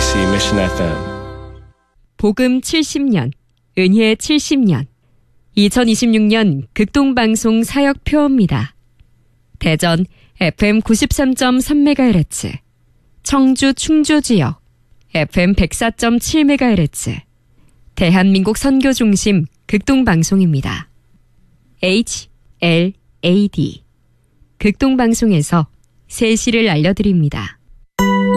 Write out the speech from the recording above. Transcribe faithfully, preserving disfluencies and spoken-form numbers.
케이비씨 Mission 에프엠. 복음 칠십 년, 은혜 칠십 년, 이천이십육 년 극동방송 사역표입니다. 대전 에프엠 구십삼 점 삼 메가헤르츠, 청주 충주 지역 에프엠 백사 점 칠 메가헤르츠, 대한민국 선교중심 극동방송입니다. 에이치 엘 에이 디 극동방송에서 새 시를 알려드립니다.